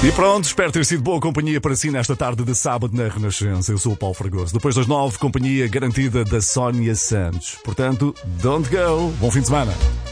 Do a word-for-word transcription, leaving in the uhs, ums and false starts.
E pronto, espero ter sido boa companhia para si nesta tarde de sábado na Renascença. Eu sou o Paulo Fragoso. Depois das nove, companhia garantida da Sónia Santos. Portanto, don't go. Bom fim de semana.